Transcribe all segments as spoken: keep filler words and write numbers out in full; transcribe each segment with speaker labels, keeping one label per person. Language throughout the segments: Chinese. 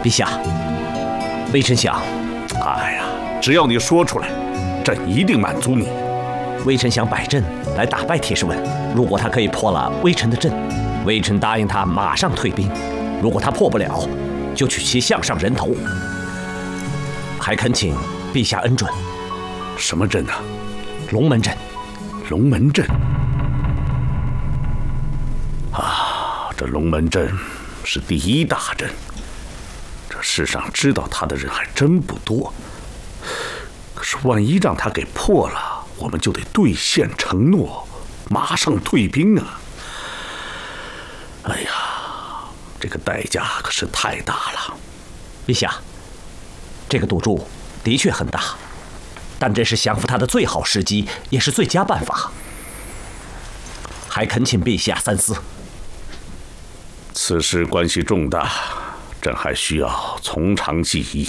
Speaker 1: 陛下，微臣想，
Speaker 2: 哎呀，只要你说出来，朕一定满足你。
Speaker 1: 微臣想摆阵来打败铁石文，如果他可以破了微臣的阵，微臣答应他马上退兵；如果他破不了，就取其项上人头。还恳请陛下恩准。
Speaker 2: 什么阵啊？
Speaker 1: 龙门阵。
Speaker 2: 龙门阵。啊，这龙门阵是第一大阵，这世上知道他的人还真不多。可是万一让他给破了，我们就得兑现承诺，马上退兵啊！哎呀，这个代价可是太大了。
Speaker 1: 陛下，这个赌注的确很大，但这是降服他的最好时机，也是最佳办法。还恳请陛下三思。
Speaker 2: 此事关系重大，朕还需要从长计议。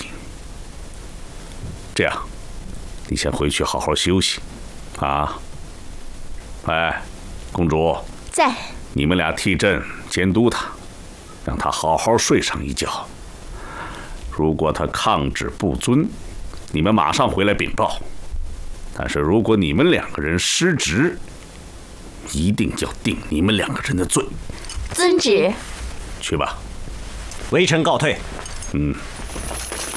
Speaker 2: 这样，你先回去好好休息，啊！哎，公主
Speaker 3: 在。
Speaker 2: 你们俩替朕监督他，让他好好睡上一觉。如果他抗旨不遵，你们马上回来禀报。但是如果你们两个人失职，一定要定你们两个人的罪。
Speaker 3: 遵旨。
Speaker 2: 去吧。
Speaker 1: 微臣告退。
Speaker 2: 嗯。